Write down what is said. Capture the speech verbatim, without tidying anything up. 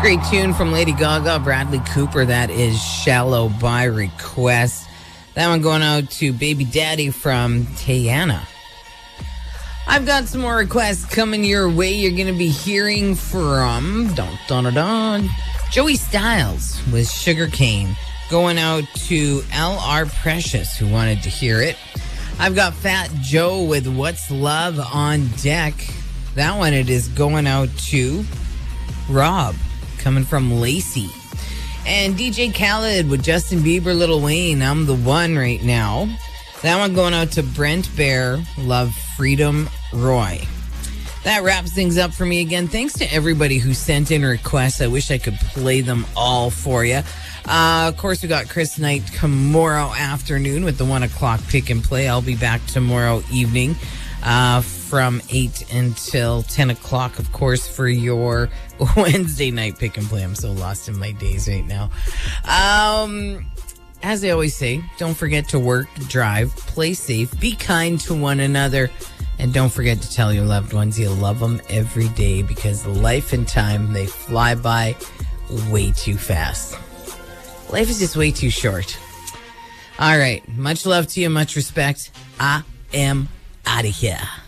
Great tune from Lady Gaga, Bradley Cooper. That is Shallow by Request. That one going out to Baby Daddy from Tayana. I've got some more requests coming your way. You're going to be hearing from dun, dun, dun, dun, Joey Styles with Sugarcane, going out to L R Precious, who wanted to hear it. I've got Fat Joe with What's Love on deck. That one, it is going out to Rob, coming from Lacey. And D J Khaled with Justin Bieber, Lil Wayne, I'm the One right now. That one going out to Brent Bear, Love Freedom Roy. That wraps things up for me again. Thanks to everybody who sent in requests. I wish I could play them all for you. Uh, of course, we got Chris Knight tomorrow afternoon with the one o'clock pick and play. I'll be back tomorrow evening uh, from eight until ten o'clock, of course, for your Wednesday night pick and play. I'm so lost in my days right now. Um, as I always say, don't forget to work, drive, play safe, be kind to one another, and don't forget to tell your loved ones you love them every day, because life and time, they fly by way too fast. Life is just way too short. All right. Much love to you. Much respect. I am out of here.